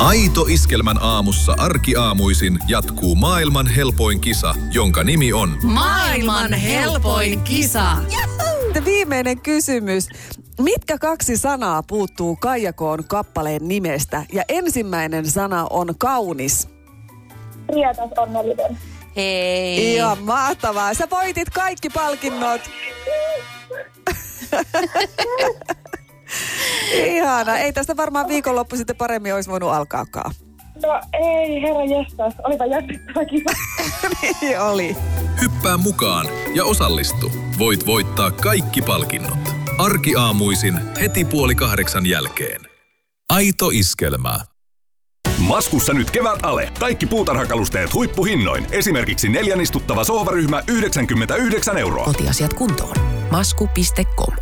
Aito Iskelmän aamussa arkiaamuisin jatkuu maailman helpoin kisa, jonka nimi on Maailman helpoin kisa. Viimeinen kysymys. Mitkä 2 sanaa puuttuu Kaija-Koon kappaleen nimestä? Ja ensimmäinen sana on kaunis. Rietas onnellinen. Hei. Ihan mahtavaa. Sä voitit kaikki palkinnot. Ihana. Ei tästä varmaan viikonloppu sitten paremmin olisi voinut alkaakaan. No ei, herra jestas. Olipa jännittävä kiva. Niin oli. Hyppää mukaan ja osallistu. Voit voittaa kaikki palkinnot. Arkiaamuisin heti 7:30 jälkeen. Aito Iskelmä. Maskussa nyt kevät-ale. Kaikki puutarhakalusteet huippuhinnoin. Esimerkiksi 4 istuttava sohvaryhmä 99 €. Kotiasiat kuntoon. Masku.com.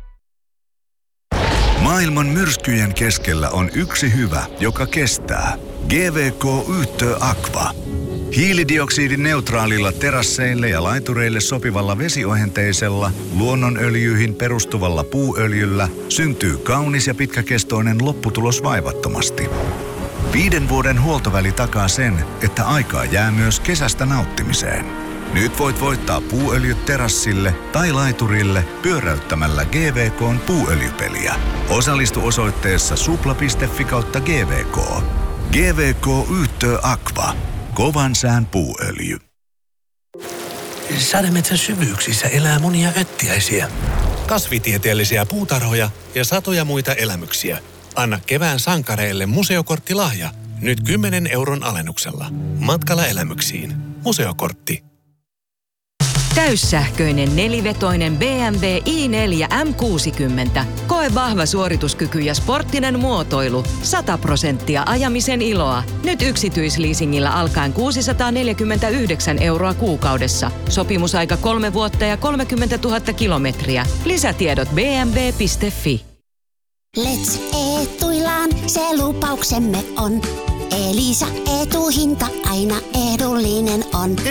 Maailman myrskyjen keskellä on yksi hyvä, joka kestää. GVK Yhtö Aqua. Hiilidioksidineutraalilla terasseille ja laitureille sopivalla vesiohenteisella, luonnonöljyihin perustuvalla puuöljyllä syntyy kaunis ja pitkäkestoinen lopputulos vaivattomasti. 5 vuoden huoltoväli takaa sen, että aikaa jää myös kesästä nauttimiseen. Nyt voit voittaa puuöljyt terassille tai laiturille pyöräyttämällä GVK:n puuöljypeliä. Osallistu osoitteessa supla.fi/GVK. GVK Yhtö Aqua. Kovan sään puuöljy. Sademetsän syvyyksissä elää monia öttiäisiä, kasvitieteellisiä puutarhoja ja satoja muita elämyksiä. Anna kevään sankareille museokorttilahja. Nyt 10 € alennuksella. Matkalla elämyksiin. Museokortti. Täyssähköinen nelivetoinen BMW i4 M60. Koe vahva suorituskyky ja sporttinen muotoilu. 100% ajamisen iloa. Nyt yksityisleasingillä alkaen 649 € kuukaudessa. Sopimusaika 3 vuotta ja 30 000 kilometriä. Lisätiedot bmw.fi. Let's Etuilaan, se lupauksemme on. Elisa Etuhinta aina edullinen on.